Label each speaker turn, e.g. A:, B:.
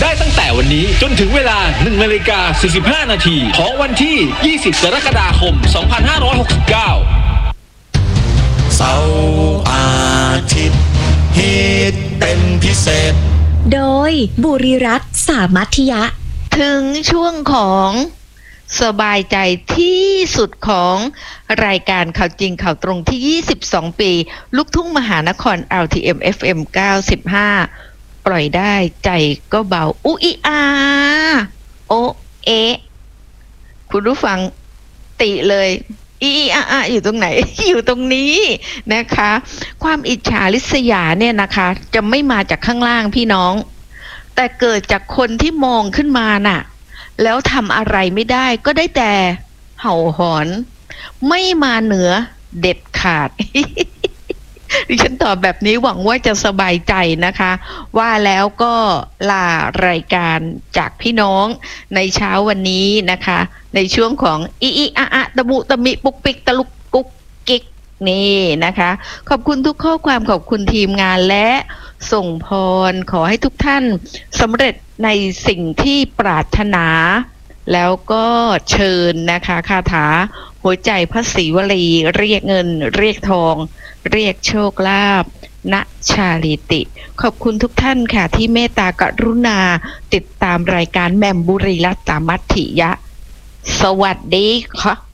A: ได้ตั้งแต่วันนี้จนถึงเวลา 1:45 นาทีของวันที่ 20 กรกฎาคม 2569
B: เสาร์อาทิตย์ฮิตเป็นพิเศษ
C: โดยบุรีรัตน์สามัธยะ
D: ถึงช่วงของสบายใจที่สุดของรายการข่าวจริงข่าวตรงที่22ปีลูกทุ่งมหานคร LTM FM 95ปล่อยได้ใจก็เบาอุอีอาโอเอะคุณผู้ฟังติเลยอีอาอยู่ตรงไหน อยู่ตรงนี้นะคะความอิจฉาริษยาเนี่ยนะคะจะไม่มาจากข้างล่างพี่น้องแต่เกิดจากคนที่มองขึ้นมาน่ะแล้วทำอะไรไม่ได้ก็ได้แต่เห่าหอนไม่มาเหนือเด็ดขาด ดิฉันตอบแบบนี้หวังว่าจะสบายใจนะคะว่าแล้วก็ลารายการจากพี่น้องในเช้าวันนี้นะคะในช่วงของอีอาตะมุตะมิปุกปิกตะลุกกุกกิกนี่นะคะขอบคุณทุกข้อความขอบคุณทีมงานและส่งพรขอให้ทุกท่านสำเร็จในสิ่งที่ปรารถนาแล้วก็เชิญนะคะคาถาหัวใจพระศรีวลีเรียกเงินเรียกทองเรียกโชคลาภณชาลิติขอบคุณทุกท่านค่ะที่เมตตากรุณาติดตามรายการแหม่มบุรีรัตน์สามัธยะสวัสดีค่ะ